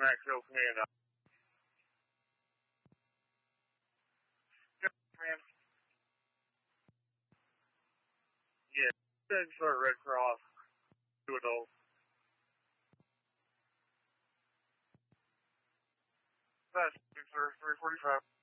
Max Hill Command. Yep, man. Yeah, thanks for Red Cross. 2 adults. That's sir, 345.